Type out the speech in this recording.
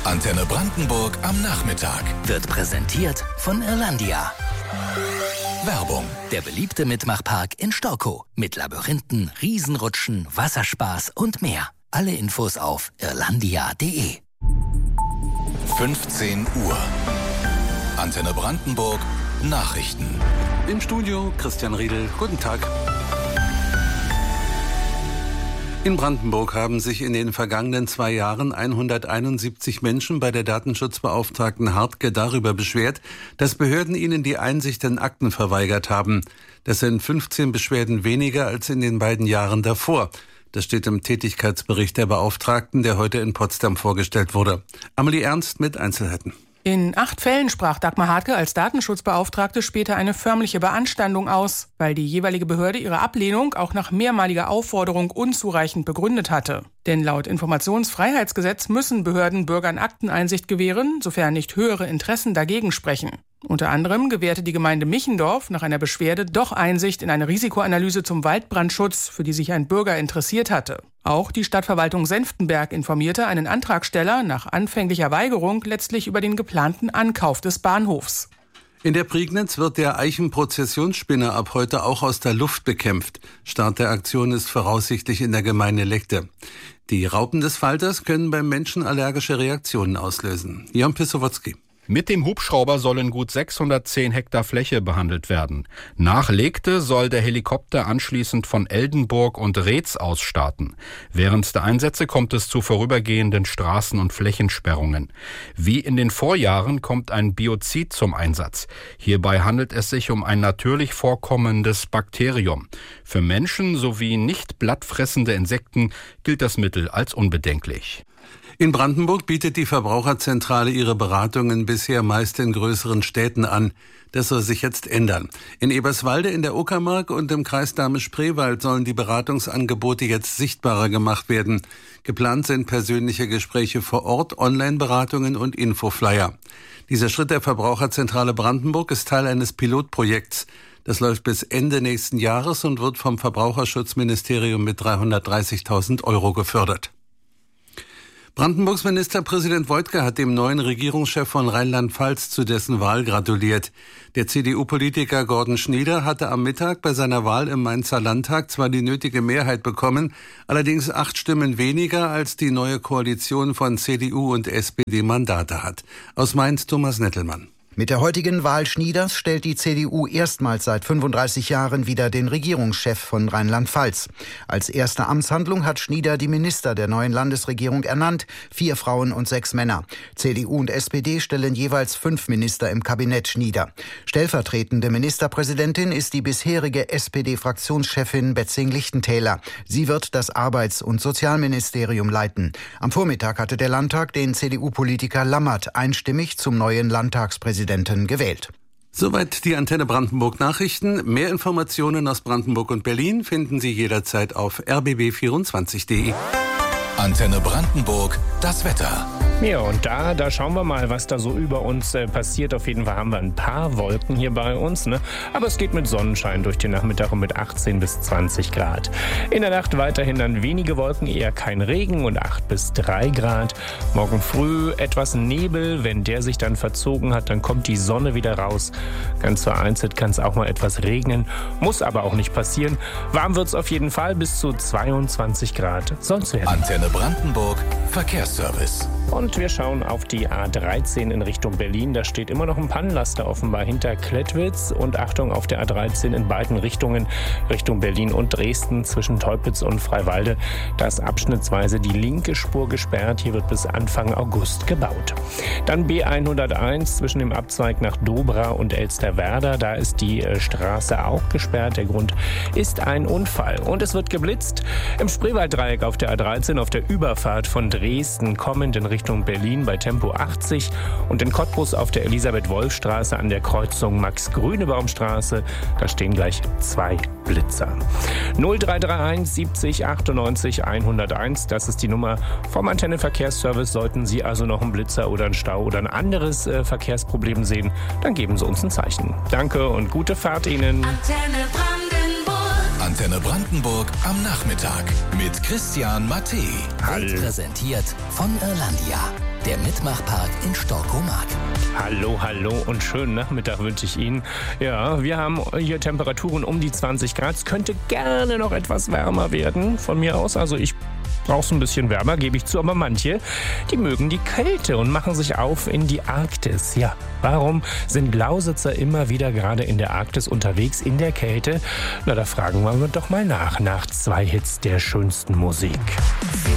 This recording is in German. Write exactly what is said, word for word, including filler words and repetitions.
Antenne Brandenburg am Nachmittag. Wird präsentiert von Irlandia. Werbung. Der beliebte Mitmachpark in Storkow. Mit Labyrinthen, Riesenrutschen, Wasserspaß und mehr. Alle Infos auf irlandia punkt de. fünfzehn Uhr. Antenne Brandenburg. Nachrichten. Im Studio Christian Riedel. Guten Tag. In Brandenburg haben sich in den vergangenen zwei Jahren hunderteinundsiebzig Menschen bei der Datenschutzbeauftragten Hartke darüber beschwert, dass Behörden ihnen die Einsicht in Akten verweigert haben. Das sind fünfzehn Beschwerden weniger als in den beiden Jahren davor. Das steht im Tätigkeitsbericht der Beauftragten, der heute in Potsdam vorgestellt wurde. Amelie Ernst mit Einzelheiten. In acht Fällen sprach Dagmar Hartke als Datenschutzbeauftragte später eine förmliche Beanstandung aus, weil die jeweilige Behörde ihre Ablehnung auch nach mehrmaliger Aufforderung unzureichend begründet hatte. Denn laut Informationsfreiheitsgesetz müssen Behörden Bürgern Akteneinsicht gewähren, sofern nicht höhere Interessen dagegen sprechen. Unter anderem gewährte die Gemeinde Michendorf nach einer Beschwerde doch Einsicht in eine Risikoanalyse zum Waldbrandschutz, für die sich ein Bürger interessiert hatte. Auch die Stadtverwaltung Senftenberg informierte einen Antragsteller nach anfänglicher Weigerung letztlich über den geplanten Ankauf des Bahnhofs. In der Prignitz wird der Eichenprozessionsspinner ab heute auch aus der Luft bekämpft. Start der Aktion ist voraussichtlich in der Gemeinde Leckte. Die Raupen des Falters können beim Menschen allergische Reaktionen auslösen. Jan Pissowotzki. Mit dem Hubschrauber sollen gut sechshundertzehn Hektar Fläche behandelt werden. Nach Legte soll der Helikopter anschließend von Eldenburg und Reetz aus starten. Während der Einsätze kommt es zu vorübergehenden Straßen- und Flächensperrungen. Wie in den Vorjahren kommt ein Biozid zum Einsatz. Hierbei handelt es sich um ein natürlich vorkommendes Bakterium. Für Menschen sowie nicht blattfressende Insekten gilt das Mittel als unbedenklich. In Brandenburg bietet die Verbraucherzentrale ihre Beratungen bisher meist in größeren Städten an. Das soll sich jetzt ändern. In Eberswalde, in der Uckermark und im Kreis Dahme-Spreewald sollen die Beratungsangebote jetzt sichtbarer gemacht werden. Geplant sind persönliche Gespräche vor Ort, Online-Beratungen und Infoflyer. Dieser Schritt der Verbraucherzentrale Brandenburg ist Teil eines Pilotprojekts. Das läuft bis Ende nächsten Jahres und wird vom Verbraucherschutzministerium mit dreihundertdreißigtausend Euro gefördert. Brandenburgs Ministerpräsident Woidke hat dem neuen Regierungschef von Rheinland-Pfalz zu dessen Wahl gratuliert. Der C D U-Politiker Gordon Schnieder hatte am Mittag bei seiner Wahl im Mainzer Landtag zwar die nötige Mehrheit bekommen, allerdings acht Stimmen weniger, als die neue Koalition von C D U und S P D Mandate hat. Aus Mainz Thomas Nettelmann. Mit der heutigen Wahl Schnieders stellt die C D U erstmals seit fünfunddreißig Jahren wieder den Regierungschef von Rheinland-Pfalz. Als erste Amtshandlung hat Schnieder die Minister der neuen Landesregierung ernannt, vier Frauen und sechs Männer. C D U und S P D stellen jeweils fünf Minister im Kabinett Schnieder. Stellvertretende Ministerpräsidentin ist die bisherige S P D-Fraktionschefin Betzing-Lichtentäler. Sie wird das Arbeits- und Sozialministerium leiten. Am Vormittag hatte der Landtag den C D U-Politiker Lammert einstimmig zum neuen Landtagspräsidenten gewählt. Soweit die Antenne Brandenburg Nachrichten. Mehr Informationen aus Brandenburg und Berlin finden Sie jederzeit auf r b b vierundzwanzig punkt de. Antenne Brandenburg, das Wetter. Ja, und da, da schauen wir mal, was da so über uns äh, passiert. Auf jeden Fall haben wir ein paar Wolken hier bei uns, ne? Aber es geht mit Sonnenschein durch den Nachmittag und mit achtzehn bis zwanzig Grad. In der Nacht weiterhin dann wenige Wolken, eher kein Regen und acht bis drei Grad. Morgen früh etwas Nebel. Wenn der sich dann verzogen hat, dann kommt die Sonne wieder raus. Ganz vereinzelt kann es auch mal etwas regnen, muss aber auch nicht passieren. Warm wird es auf jeden Fall, bis zu zweiundzwanzig Grad soll es werden. Antenne Brandenburg, Verkehrsservice. Und wir schauen auf die A dreizehn in Richtung Berlin. Da steht immer noch ein Pannenlaster offenbar hinter Klettwitz. Und Achtung, auf der A dreizehn in beiden Richtungen, Richtung Berlin und Dresden, zwischen Teupitz und Freiwalde. Da ist abschnittsweise die linke Spur gesperrt. Hier wird bis Anfang August gebaut. Dann B hunderteins zwischen dem Abzweig nach Dobra und Elsterwerda. Da ist die Straße auch gesperrt. Der Grund ist ein Unfall. Und es wird geblitzt. Im Spreewalddreieck auf der A dreizehn auf der Überfahrt von Dresden kommend in Richtung Berlin bei Tempo achtzig und in Cottbus auf der Elisabeth-Wolf-Straße an der Kreuzung Max-Grünebaum-Straße. Da stehen gleich zwei Blitzer. null drei drei eins siebzig achtundneunzig hunderteins, das ist die Nummer vom Antenne Verkehrsservice. Sollten Sie also noch einen Blitzer oder einen Stau oder ein anderes äh, Verkehrsproblem sehen, dann geben Sie uns ein Zeichen. Danke und gute Fahrt Ihnen. Antenne Brandenburg. Antenne Brandenburg am Nachmittag mit Christian Matthä. Wird präsentiert von Irlandia, der Mitmachpark in Storkomark. Hallo, hallo und schönen Nachmittag wünsche ich Ihnen. Ja, wir haben hier Temperaturen um die zwanzig Grad. Es könnte gerne noch etwas wärmer werden von mir aus. Also ich brauche es ein bisschen wärmer, gebe ich zu. Aber manche, die mögen die Kälte und machen sich auf in die Arktis. Ja, warum sind Lausitzer immer wieder gerade in der Arktis unterwegs, in der Kälte? Na, da fragen wir doch mal nach, nach zwei Hits der schönsten Musik.